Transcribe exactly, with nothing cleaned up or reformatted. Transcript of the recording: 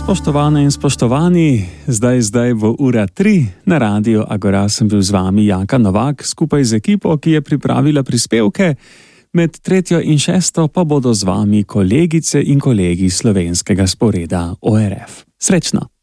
Spoštovane in spoštovani, zdaj, zdaj bo ura tri, na Radiu Agora sem bil z vami Jaka Novak, skupaj z ekipo, ki je pripravila prispevke, med tretjo in šesto pa bodo z vami kolegice in kolegi slovenskega sporeda O R F. Srečno!